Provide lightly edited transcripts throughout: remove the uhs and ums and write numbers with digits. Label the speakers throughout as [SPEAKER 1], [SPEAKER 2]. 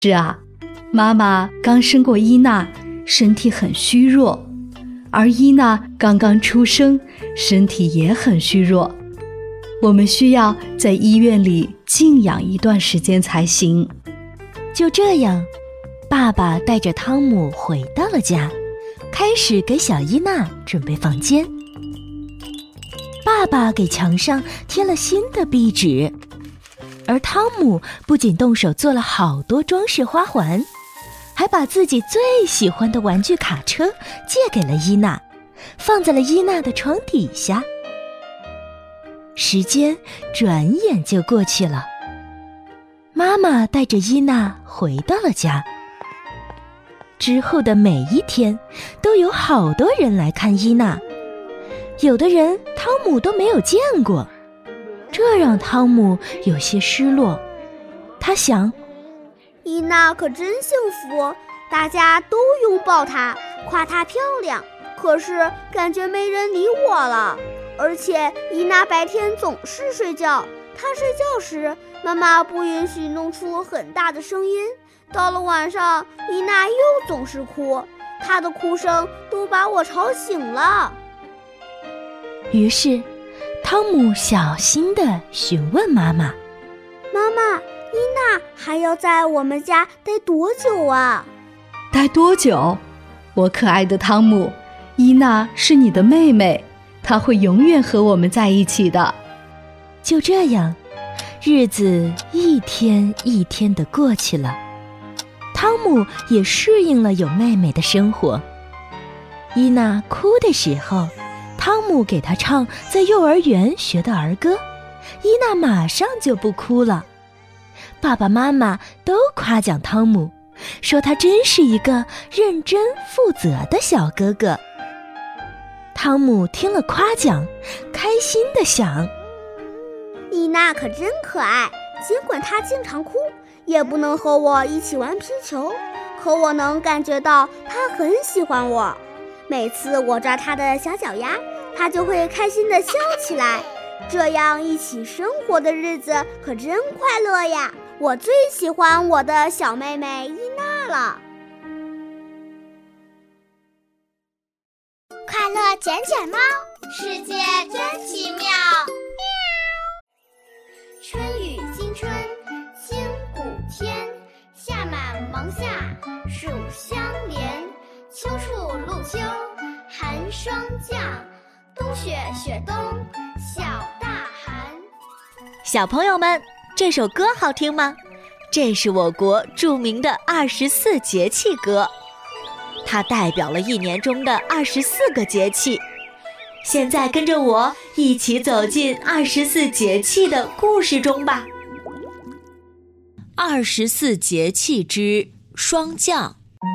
[SPEAKER 1] 是啊，妈妈刚生过伊娜，身体很虚弱，而伊娜刚刚出生，身体也很虚弱。我们需要在医院里静养一段时间才行。
[SPEAKER 2] 就这样，爸爸带着汤姆回到了家，开始给小伊娜准备房间。爸爸给墙上贴了新的壁纸，而汤姆不仅动手做了好多装饰花环，还把自己最喜欢的玩具卡车借给了伊娜，放在了伊娜的床底下。时间转眼就过去了，妈妈带着伊娜回到了家。之后的每一天，都有好多人来看伊娜，有的人汤姆都没有见过，这让汤姆有些失落。他想，
[SPEAKER 3] 伊娜可真幸福，大家都拥抱她，夸她漂亮，可是感觉没人理我了。而且伊娜白天总是睡觉，她睡觉时妈妈不允许弄出很大的声音，到了晚上伊娜又总是哭，她的哭声都把我吵醒了。
[SPEAKER 2] 于是汤姆小心地询问妈妈，
[SPEAKER 3] 妈妈，伊娜还要在我们家待多久啊？
[SPEAKER 1] 待多久？我可爱的汤姆，伊娜是你的妹妹，她会永远和我们在一起的。
[SPEAKER 2] 就这样，日子一天一天地过去了，汤姆也适应了有妹妹的生活。伊娜哭的时候，汤姆给她唱在幼儿园学的儿歌，伊娜马上就不哭了。爸爸妈妈都夸奖汤姆，说他真是一个认真负责的小哥哥。汤姆听了夸奖，开心地想，
[SPEAKER 3] 伊娜可真可爱，尽管她经常哭，也不能和我一起玩皮球，可我能感觉到她很喜欢我。每次我抓她的小脚丫，她就会开心地笑起来。这样一起生活的日子可真快乐呀！我最喜欢我的小妹妹伊娜了。
[SPEAKER 4] 快乐捡捡猫，世界真奇妙。春雨惊春清谷天，夏满芒夏暑相连，秋处露秋寒霜降，冬雪雪冬小大寒。
[SPEAKER 2] 小朋友们，这首歌好听吗？这是我国著名的24节气歌，它代表了一年中的24个节气。现在跟着我一起走进24节气的故事中吧。24节气之霜降。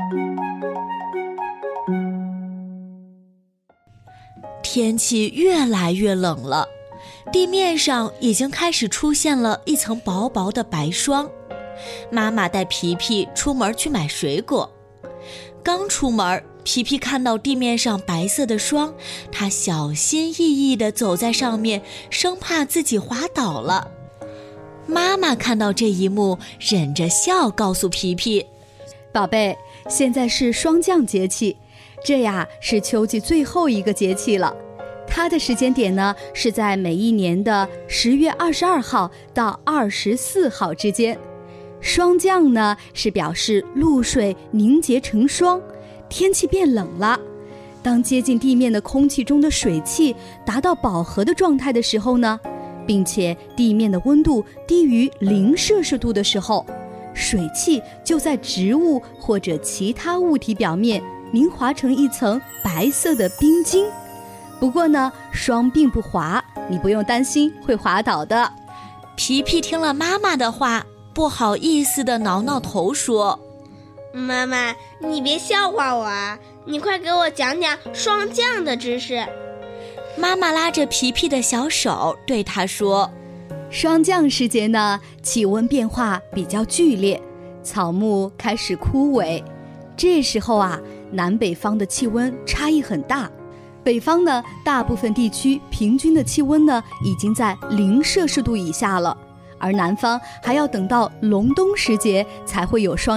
[SPEAKER 2] 天气越来越冷了，地面上已经开始出现了一层薄薄的白霜。妈妈带皮皮出门去买水果，刚出门，皮皮看到地面上白色的霜，他小心翼翼地走在上面，生怕自己滑倒了。妈妈看到这一幕，忍着笑告诉皮皮，
[SPEAKER 1] 宝贝，现在是霜降节气，这呀是秋季最后一个节气了。它的时间点呢，是在每一年的10月22号到24号之间。霜降呢，是表示露水凝结成霜，天气变冷了。当接近地面的空气中的水汽达到饱和的状态的时候呢，并且地面的温度低于0摄氏度的时候，水汽就在植物或者其他物体表面凝华成一层白色的冰晶。不过呢，霜并不滑，你不用担心会滑倒的。
[SPEAKER 2] 皮皮听了妈妈的话，不好意思地挠挠头说，
[SPEAKER 5] 妈妈，你别笑话我啊，你快给我讲讲霜降的知识。
[SPEAKER 2] 妈妈拉着皮皮的小手对他说，
[SPEAKER 1] 霜降时节呢，气温变化比较剧烈，草木开始枯萎。这时候啊，南北方的气温差异很大。北方呢，大部分地区平均的气温呢，已经在0摄氏度以下了，而南方还要等到隆冬时节才会有霜